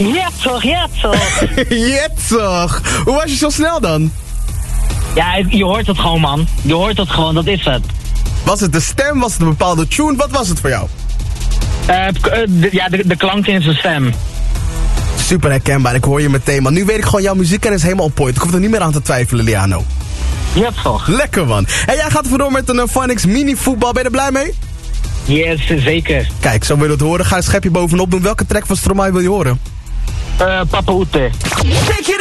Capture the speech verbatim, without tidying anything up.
Ja toch, ja toch. Ja toch. Hoe was je zo snel dan? Ja, je hoort het gewoon, man. Je hoort het gewoon, dat is het. Was het de stem? Was het een bepaalde tune? Wat was het voor jou? Uh, de, ja, de, de klank in zijn stem. Super herkenbaar, ik hoor je meteen, man. Nu weet ik gewoon, jouw muziekkennis is helemaal op point. Ik hoef er niet meer aan te twijfelen, Liano. Ja toch. Lekker, man. En jij gaat vandoor met een uh, Phonics mini voetbal. Ben je er blij mee? Yes, zeker. Kijk, zo wil je het horen. Ga een schepje bovenop doen. Welke track van Stromae wil je horen? Uh, Papa Oete.